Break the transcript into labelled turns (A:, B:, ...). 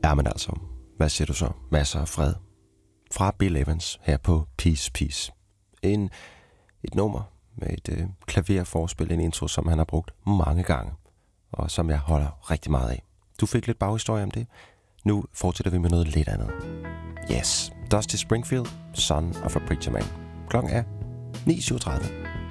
A: Ja, men altså, hvad siger du så? Masser af fred. Fra Bill Evans her på Peace Peace. Et nummer med et klaverforspil, en intro, som han har brugt mange gange, og som jeg holder rigtig meget af. Du fik lidt baghistorie om det. Nu fortsætter vi med noget lidt andet. Yes, Dusty Springfield, Son of a Preacher Man. Klokken er 9:37.